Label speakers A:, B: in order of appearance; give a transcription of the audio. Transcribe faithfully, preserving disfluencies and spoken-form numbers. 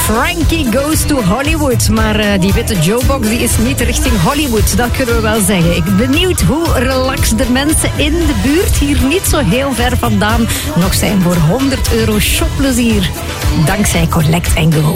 A: Frankie Goes to Hollywood. Maar uh, die witte Joebox die is niet richting Hollywood, dat kunnen we wel zeggen. Ik ben benieuwd hoe relaxed de mensen in de buurt hier niet zo heel ver vandaan nog zijn voor honderd euro shopplezier. Dankzij Collect en Go.